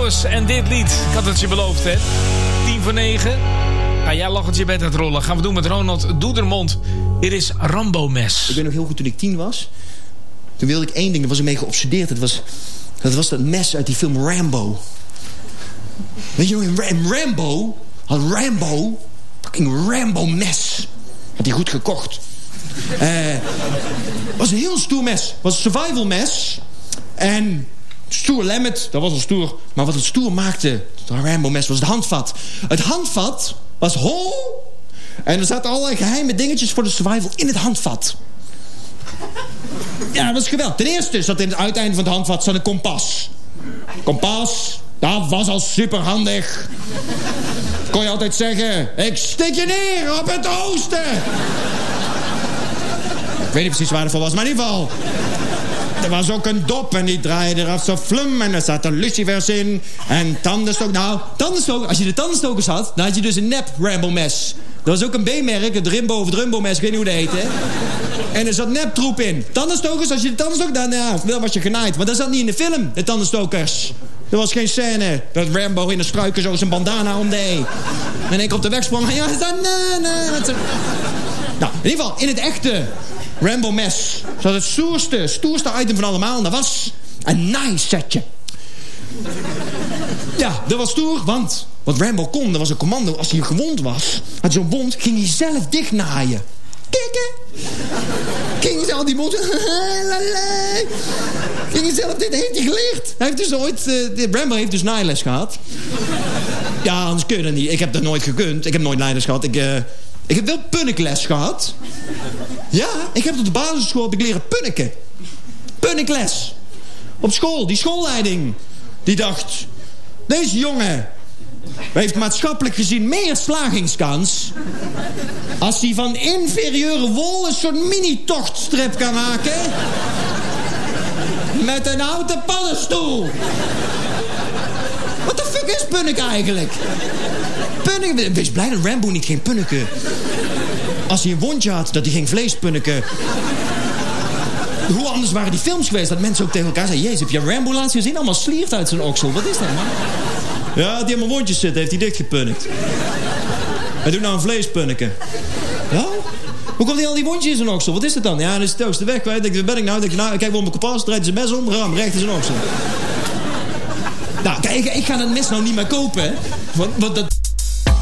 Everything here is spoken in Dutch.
Alice en dit lied. Ik had het je beloofd, hè. 9:10. Nou, jij lag het je bed aan het rollen. Gaan we doen met Ronald Doedermond. Hier is Rambo-mes. Ik weet nog heel goed, toen ik 10 was... toen wilde ik één ding, daar was ik mee geobsedeerd. Dat was dat mes uit die film Rambo. Weet je nog, in Rambo... had Rambo... fucking Rambo-mes. Had hij goed gekocht. Was een heel stoer mes. Was een survival mes. En... stoer lemmet, dat was al stoer. Maar wat het stoer maakte, het Rambo-mes, was het handvat. Het handvat was hol. En er zaten allerlei geheime dingetjes voor de survival in het handvat. Ja, dat was geweldig. Ten eerste zat in het uiteinde van het handvat een kompas. Kompas, dat was al super handig. Kon je altijd zeggen, ik stik je neer op het oosten. Ik weet niet precies waar het voor was, maar in ieder geval... er was ook een dop en die draaide eraf zo flum. En er zaten lucifers in. En tandenstoker. Nou, tandenstoker. Als je de tandenstokers had, dan had je dus een nep Rambo-mes. Dat was ook een B-merk, het Rimbo of het Rumbo-mes. Ik weet niet hoe dat heette. En er zat neptroep in. Tandenstokers, als je de tandenstoker... dan was je genaaid. Maar dat zat niet in de film, de tandenstokers. Er was geen scène dat Rambo in de struiken zo zijn bandana omdeed. En ik op de weg sprong. Ja, nee. Nou, in ieder geval, in het echte... Rambo-mes. Dat was het stoerste item van allemaal. En dat was een naaisetje. Ja, dat was stoer, want wat Rambo kon, dat was een commando. Als hij gewond was, had zo'n wond, ging hij zelf dichtnaaien. Kikken. Ging hij zelf die mond... ging hij zelf dit, heeft hij geleerd. Hij heeft dus ooit... Rambo heeft dus naailes gehad. Ja, anders kun je dat niet. Ik heb dat nooit gekund. Ik heb nooit naailes gehad. Ik heb wel punnikles gehad. Ja, ik heb op de basisschool leren punniken. Punnikles. Op school, die schoolleiding. Die dacht... deze jongen heeft maatschappelijk gezien meer slagingskans... als hij van inferieure wol een soort mini-tochtstrip kan maken... met een houten paddenstoel. Wat de fuck is punnik eigenlijk? Punniken... Wees blij dat Rambo niet ging punniken. Als hij een wondje had, dat hij ging vlees punniken. Hoe anders waren die films geweest? Dat mensen ook tegen elkaar zeiden... Jezus, heb je Rambo laatst gezien? Allemaal sliert uit zijn oksel. Wat is dat, man? Ja, die helemaal wondjes zitten, heeft hij dichtgepunnikt. Hij doet nou een vlees punniken. Ja? Hoe komt hij al die wondjes in zijn oksel? Wat is het dan? Ja, dan is het ook de weg kwijt. Waar ben ik nou? Ik kijk wel mijn kompas, draait zijn mes om, ram, recht in zijn oksel. Nou, kijk, ik ga dat mes nou niet meer kopen, hè. Want dat...